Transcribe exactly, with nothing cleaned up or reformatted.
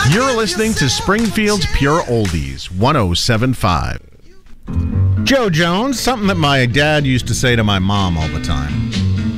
You're listening to Springfield's Pure Oldies, one oh seven point five. Joe Jones, something that my dad used to say to my mom all the time.